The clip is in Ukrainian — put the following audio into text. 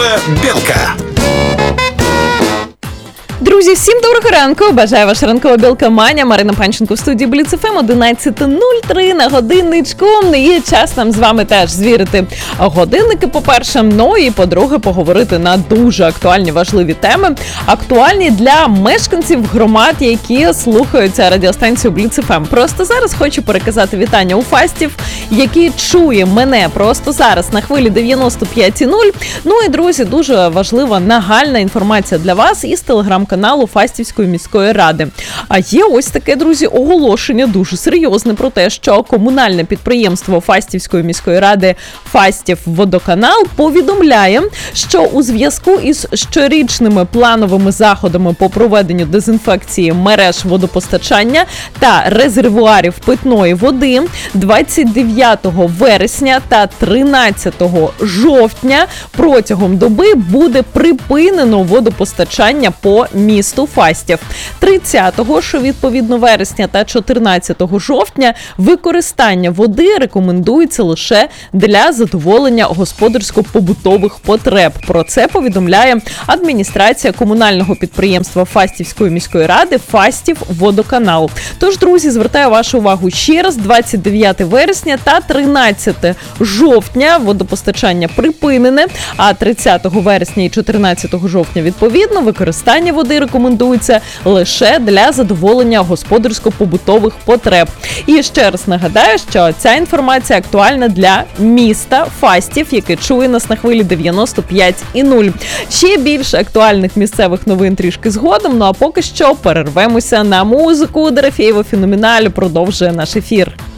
Ранкова білка. Друзі, всім доброго ранку! Бажаю ваша ранкова білка Маня, Марина Панченко в студії Бліц ФМ, 11:03 на годинничку. Є час нам з вами теж звірити годинники, по-перше, ну і, по-друге, поговорити на дуже актуальні, важливі теми. Актуальні для мешканців громад, які слухаються радіостанцію Бліц ФМ. Просто зараз хочу переказати вітання у Фастів, які чує мене просто зараз на хвилі 95,0. Ну і, друзі, дуже важлива нагальна інформація для вас із телеграм-каналу Фастівської міської ради. А є ось таке, друзі, оголошення дуже серйозне про те, що комунальне підприємство Фастівської міської ради Фастівводоканал повідомляє, що у зв'язку із щорічними плановими заходами по проведенню дезінфекції мереж водопостачання та резервуарів питної води 29 вересня та 13 жовтня протягом доби буде припинено водопостачання по місту Фастів. 30-го, що відповідно вересня, та 14 жовтня використання води рекомендується лише для задоволення господарсько-побутових потреб. Про це повідомляє адміністрація комунального підприємства Фастівської міської ради Фастівводоканал. Тож, друзі, звертаю вашу увагу ще раз, 29 вересня та 13 жовтня водопостачання припинене, а 30 вересня і 14 жовтня відповідно використання води рекомендується лише для задоволення господарсько-побутових потреб. І ще раз нагадаю, що ця інформація актуальна для міста Фастів, яке чує нас на хвилі 95,0. Ще більше актуальних місцевих новин трішки згодом, ну а поки що перервемося на музику. Дорофєєва Феноменаль продовжує наш ефір.